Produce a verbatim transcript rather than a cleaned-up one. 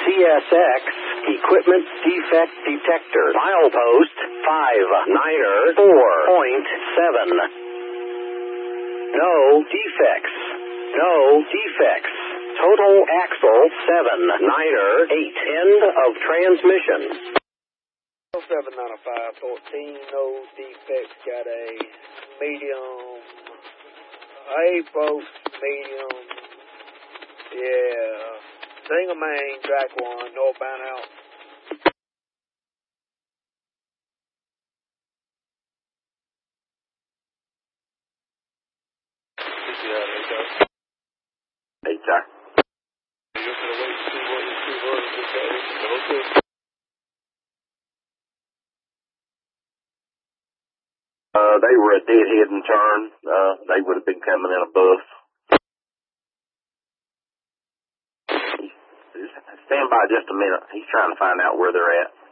C S X, equipment defect detector, milepost five niner four point seven. No defects. No defects. Total axle seven niner eight. End of transmission. seven ninety-five fourteen, no defects, got a medium, a post medium, yeah, single main, track one, northbound out. Hey, sir. Uh, they were a deadhead and turn. Uh, they would have been coming in above. Stand by just a minute. He's trying to find out where they're at.